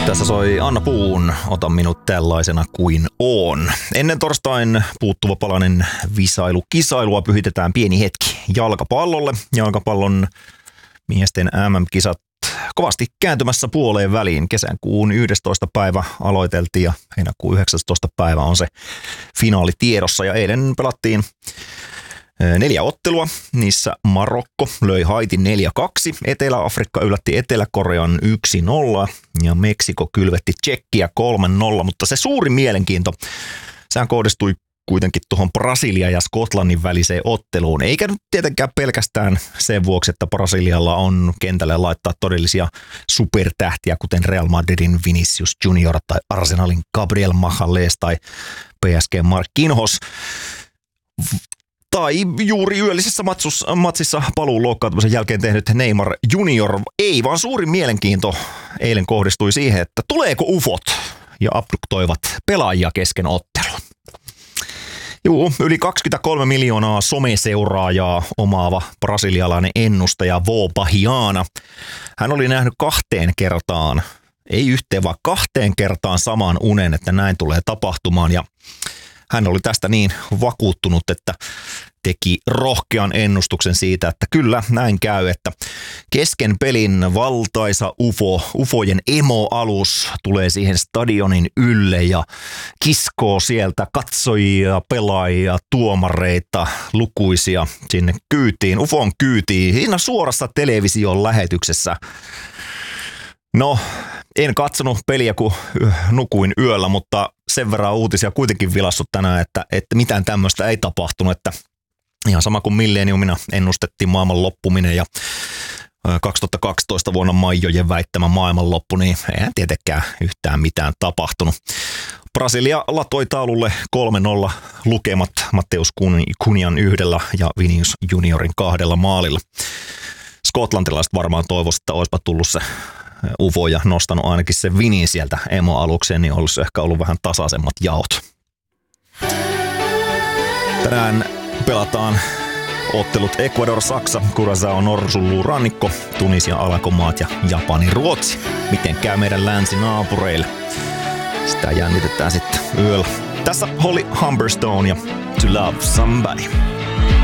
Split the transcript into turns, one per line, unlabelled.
Tässä soi Anna Puun, ota minut tällaisena kuin oon. Ennen torstain puuttuva palanen visailu-kisailua pyhitetään pieni hetki jalkapallolle. Jalkapallon miesten MM-kisat kovasti kääntymässä puoleen väliin. Kesäkuun 11. päivä aloiteltiin ja heinäkuun 19. päivä on se finaali tiedossa. Ja eilen pelattiin 4 ottelua. Niissä Marokko löi Haitin 4-2. Etelä-Afrikka yllätti Etelä-Korean 1-0 ja Meksiko kylvetti Tšekkiä 3-0. Mutta se suuri mielenkiinto, sehän kohdistui kuitenkin tuohon Brasilia ja Skotlannin väliseen otteluun. Eikä nyt tietenkään pelkästään sen vuoksi, että Brasilialla on kentälle laittaa todellisia supertähtiä, kuten Real Madridin Vinicius Junior tai Arsenalin Gabriel Magalhães tai PSG Marquinhos. Tai juuri yöllisessä matsissa paluun loukkaantumisen jälkeen tehnyt Neymar Junior. Ei, vaan suuri mielenkiinto eilen kohdistui siihen, että tuleeko ufot ja abduktoivat pelaajia kesken ottelun. Juu, yli 23 miljoonaa someseuraajaa omaava brasilialainen ennustaja Vô Bahiana. Hän oli nähnyt 2 kertaan, ei yhteen vaan 2 kertaan saman unen, että näin tulee tapahtumaan. Ja hän oli tästä niin vakuuttunut, että teki rohkean ennustuksen siitä, että kyllä näin käy, että kesken pelin valtaisa ufojen emoalus tulee siihen stadionin ylle ja kiskoo sieltä katsojia, pelaajia, tuomareita, lukuisia sinne kyytiin, ufon kyytiin, siinä suorassa television lähetyksessä. No, en katsonut peliä, kun nukuin yöllä, mutta sen verran uutisia kuitenkin vilassut tänään, että mitään tämmöistä ei tapahtunut, että ihan sama kuin milleniumina ennustettiin maailman loppuminen ja 2012 vuonna Maijojen väittämä maailmanloppu, niin eihän tietenkään yhtään mitään tapahtunut. Brasilia latoi taululle 3-0 lukemat Mateus Cunhan 1 ja Vinicius Juniorin 2 maalilla. Skotlantilaiset varmaan toivoisivat, että olisipa tullut se ufo ja nostanut ainakin sen Vinin sieltä emoalukseen, niin olisi ehkä ollut vähän tasaisemmat jaot. Tänään pelataan ottelut Ecuador-Saksa, Curaçao, Norsulu, Rannikko, Tunisia, Alankomaat ja Japani, Ruotsi. Miten käy meidän länsinaapureille? Sitä jännitetään sitten yöllä. Tässä Holly Humberstone ja To Love Somebody.